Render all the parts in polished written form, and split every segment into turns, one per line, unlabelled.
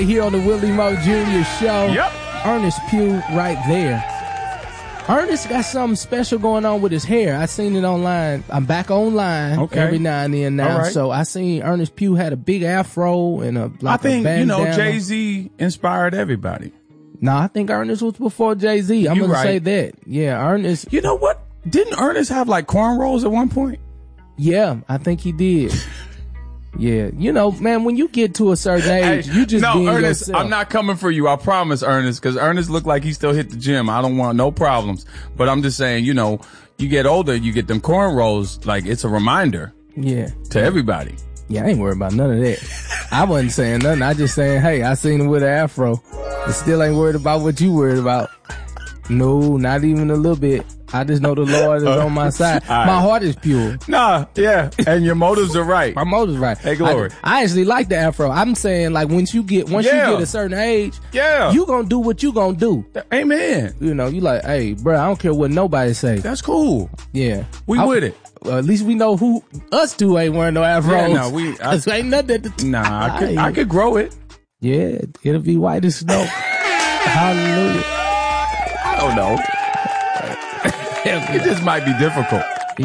Here on the Willie Moe Jr. Show.
Yep.
Ernest Pugh right there. Ernest got something special going on with his hair. I seen it online. I'm back online every now and then now. Right. So I seen Ernest Pugh had a big afro and a bandana.
Jay-Z inspired everybody.
No, I think Ernest was before Jay-Z. I'm going to say that. Yeah, Ernest.
You know what? Didn't Ernest have like cornrows at one point?
Yeah, I think he did. Yeah, man, when you get to a certain age, you just being
Ernest,
yourself.
I'm not coming for you. I promise, Ernest, because Ernest looked like he still hit the gym. I don't want no problems. But I'm just saying, you get older, you get them cornrows. Like, it's a reminder.
Yeah.
To everybody.
Yeah, I ain't worried about none of that. I wasn't saying nothing. I just saying, hey, I seen him with an afro. I still ain't worried about what you worried about. No, not even a little bit. I just know the Lord is on my side. Right. My heart is pure.
Nah, yeah. And your motives are right.
My motives right.
Hey, glory.
I actually like the afro. I'm saying, like, once you get a certain age, you gonna do what you gonna do.
Amen.
You like, hey, bro, I don't care what nobody say.
That's cool.
Yeah.
We with it.
Well, at least we know who us two ain't wearing no afros.
Yeah,
ain't nothing.
I could grow it.
Yeah, it'll be white as snow. Hallelujah.
I don't know. It just might be difficult.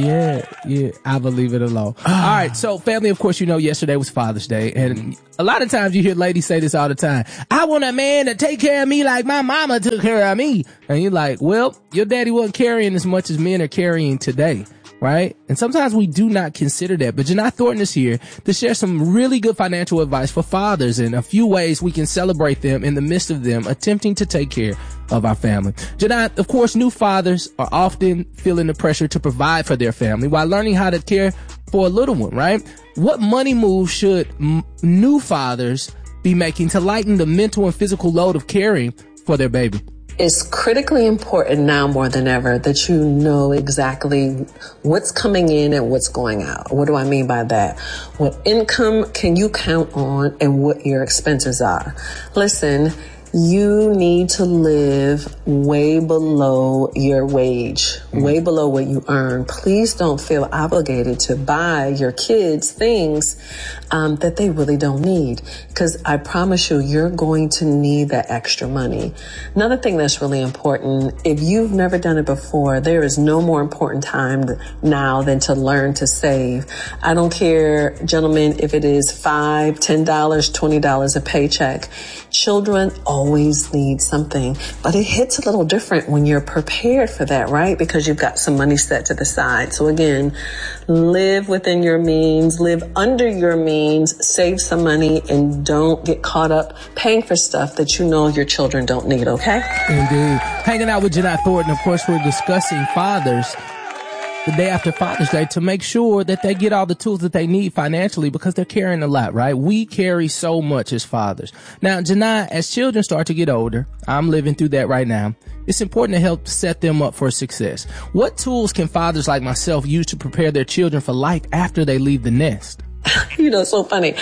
Yeah, I believe it alone. All right, so family, of course, yesterday was Father's Day, and a lot of times you hear ladies say this all the time. I want a man to take care of me like my mama took care of me. And you're like, well, your daddy wasn't carrying as much as men are carrying today. Right? And sometimes we do not consider that. But Janai Thornton is here to share some really good financial advice for fathers and a few ways we can celebrate them in the midst of them attempting to take care of our family. Janai, of course, new fathers are often feeling the pressure to provide for their family while learning how to care for a little one, right? What money moves should new fathers be making to lighten the mental and physical load of caring for their baby?
It's critically important now more than ever that you know exactly what's coming in and what's going out. What do I mean by that? What income can you count on and what your expenses are? Listen, you need to live way below your wage, way below what you earn. Please don't feel obligated to buy your kids things that they really don't need, because I promise you, you're going to need that extra money. Another thing that's really important, if you've never done it before, there is no more important time now than to learn to save. I don't care, gentlemen, if it is $5, $10, $20 a paycheck. Children always need something, but it hits a little different when you're prepared for that, right? Because you've got some money set to the side. So again, live within your means, live under your means, save some money, and don't get caught up paying for stuff that you know your children don't need, okay?
Indeed. Hanging out with Janai Thornton, of course, we're discussing fathers the day after Father's Day to make sure that they get all the tools that they need financially, because they're carrying a lot, right? We carry so much as fathers. Now, Janai, as children start to get older, I'm living through that right now, it's important to help set them up for success. What tools can fathers like myself use to prepare their children for life after they leave the nest?
So funny.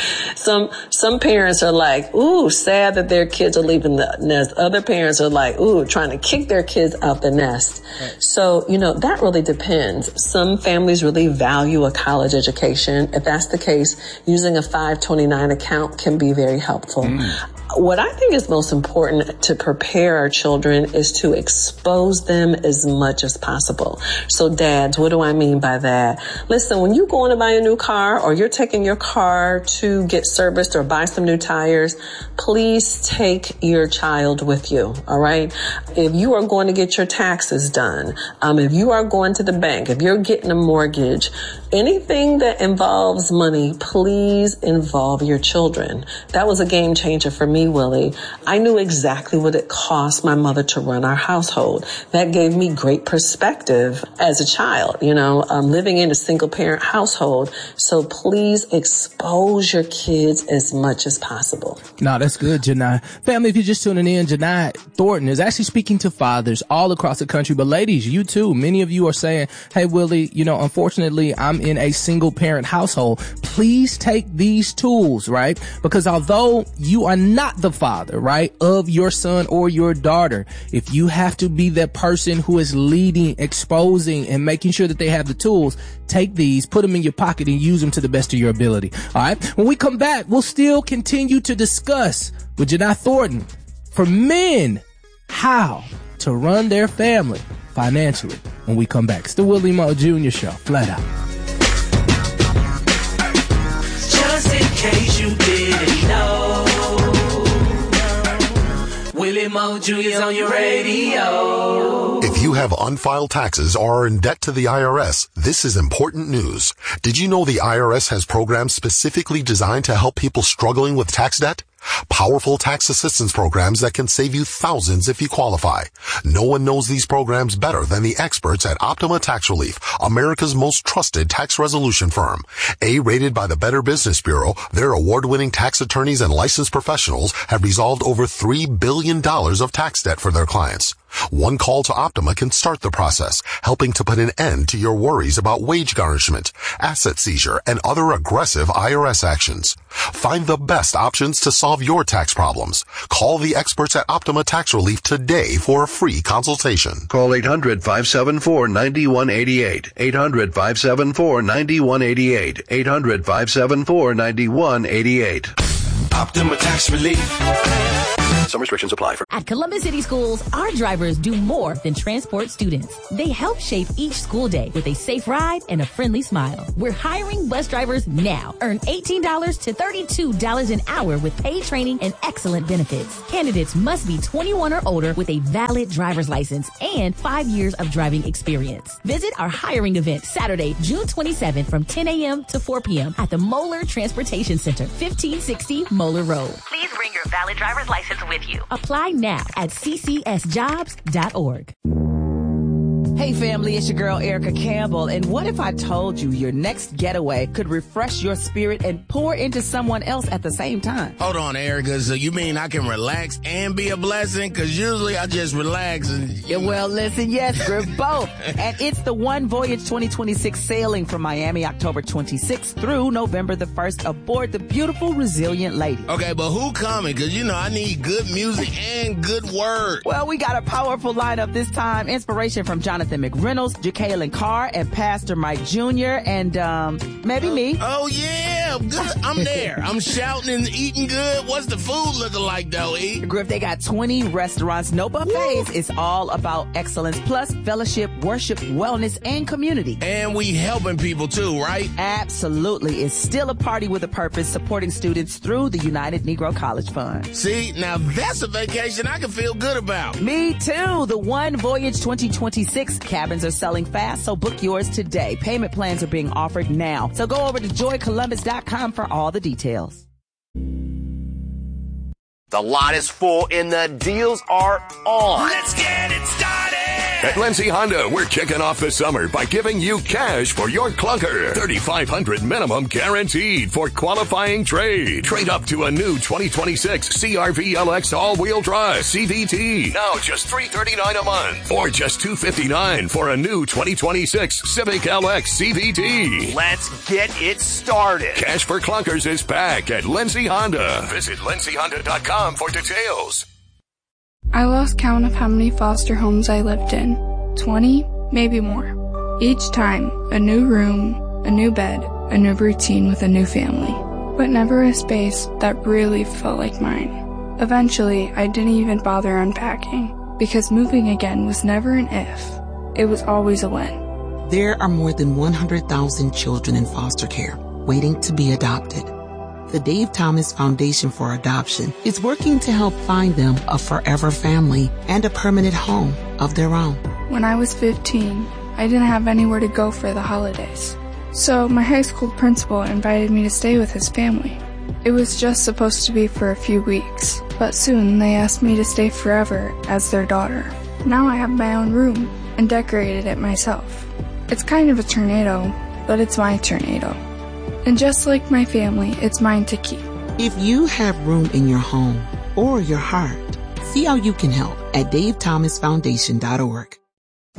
Some parents are like, ooh, sad that their kids are leaving the nest. Other parents are like, ooh, trying to kick their kids out the nest. Right. So, that really depends. Some families really value a college education. If that's the case, using a 529 account can be very helpful. What I think is most important to prepare our children is to expose them as much as possible. So dads, what do I mean by that? Listen, when you go in to buy a new car, or you're taking your car to get serviced or buy some new tires, please take your child with you. All right. If you are going to get your taxes done, if you are going to the bank, if you're getting a mortgage, anything that involves money, please involve your children. That was a game changer for me, Willie. I knew exactly what it cost my mother to run our household. That gave me great perspective as a child, living in a single parent household. So please expose your kids as much as possible.
No, that's good, Janai. Family, if you're just tuning in, Janai Thornton is actually speaking to fathers all across the country. But ladies, you too, many of you are saying, hey, Willie, unfortunately, I'm in a single parent household, please take these tools, right? Because although you are not the father, right, of your son or your daughter, if you have to be that person who is leading, exposing, and making sure that they have the tools, take these, put them in your pocket, and use them to the best of your ability. All right. When we come back, we'll still continue to discuss with Janai Thornton for men how to run their family financially when we come back. It's the Willie Moe Jr. Show, flat out.
Just in case you didn't know, Willie Moe Jr. is on your radio.
If you have unfiled taxes or are in debt to the IRS, this is important news. Did you know the IRS has programs specifically designed to help people struggling with tax debt? Powerful tax assistance programs that can save you thousands if you qualify. No one knows these programs better than the experts at Optima Tax Relief, America's most trusted tax resolution firm. A-rated by the Better Business Bureau, their award-winning tax attorneys and licensed professionals have resolved over $3 billion of tax debt for their clients. One call to Optima can start the process, helping to put an end to your worries about wage garnishment, asset seizure, and other aggressive IRS actions. Find the best options to solve your tax problems. Call the experts at Optima Tax Relief today for a free consultation.
Call 800-574-9188. 800-574-9188. 800-574-9188.
Optima Tax Relief.
Some restrictions apply.
At Columbus City Schools, our drivers do more than transport students. They help shape each school day with a safe ride and a friendly smile. We're hiring bus drivers now. Earn $18 to $32 an hour with paid training and excellent benefits. Candidates must be 21 or older with a valid driver's license and 5 years of driving experience. Visit our hiring event Saturday, June 27th from 10 a.m. to 4 p.m. at the Moeller Transportation Center, 1560 Moeller Road.
Please bring your valid driver's license with you.
Apply now at ccsjobs.org.
Hey family, it's your girl Erica Campbell, and what if I told you your next getaway could refresh your spirit and pour into someone else at the same time?
Hold on, Erica, so you mean I can relax and be a blessing? Because usually I just relax and...
Yeah, well, listen, yes, Griff, both. And it's the One Voyage 2026 sailing from Miami, October 26th through November the 1st aboard the beautiful Resilient Lady.
Okay, but who coming? Because, you know, I need good music and good word.
Well, we got a powerful lineup this time. Inspiration from Jonathan McReynolds, Jacqueline Carr, and Pastor Mike Jr., and maybe me.
Oh, yeah, good. I'm there. I'm shouting and eating good. What's the food looking like, though, E?
Griff, they got 20 restaurants, no buffets. It's all about excellence, plus fellowship, worship, wellness, and community.
And we helping people, too, right?
Absolutely. It's still a party with a purpose, supporting students through the United Negro College Fund.
See, now that's a vacation I can feel good about.
Me, too. The One Voyage 2026 cabins are selling fast, so book yours today. Payment plans are being offered now. So go over to joycolumbus.com for all the details.
The lot is full and the deals are on.
Let's get it started.
At Lindsay Honda, we're kicking off the summer by giving you cash for your clunker. $3,500 minimum guaranteed for qualifying trade. Trade up to a new 2026 CR-V LX all-wheel drive CVT. Now just $339 a month. Or just $259 for a new 2026 Civic LX CVT.
Let's get it started.
Cash for clunkers is back at Lindsay Honda. Visit lindsayhonda.com for details.
I lost count of how many foster homes I lived in. 20, maybe more. Each time, a new room, a new bed, a new routine with a new family. But never a space that really felt like mine. Eventually, I didn't even bother unpacking, because moving again was never an if. It was always a when.
There are more than 100,000 children in foster care waiting to be adopted. The Dave Thomas Foundation for Adoption is working to help find them a forever family and a permanent home of their own.
When I was 15, I didn't have anywhere to go for the holidays. So my high school principal invited me to stay with his family. It was just supposed to be for a few weeks, but soon they asked me to stay forever as their daughter. Now I have my own room and decorated it myself. It's kind of a tornado, but it's my tornado. And just like my family, it's mine to keep.
If you have room in your home or your heart, see how you can help at DaveThomasFoundation.org.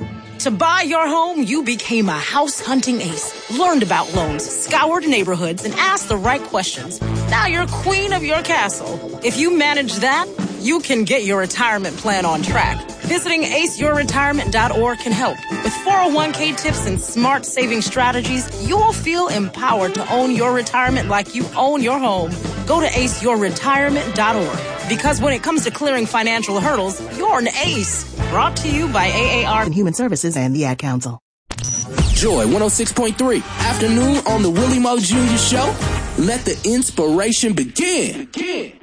To buy your home, you became a house hunting ace. Learned about loans, scoured neighborhoods, and asked the right questions. Now you're queen of your castle. If you manage that, you can get your retirement plan on track. Visiting aceyourretirement.org can help. With 401k tips and smart saving strategies, you will feel empowered to own your retirement like you own your home. Go to aceyourretirement.org. Because when it comes to clearing financial hurdles, you're an ace. Brought to you by AAR and Human Services and the Ad Council.
Joy 106.3. Afternoon on the Willie Mo Jr. Show. Let the inspiration begin.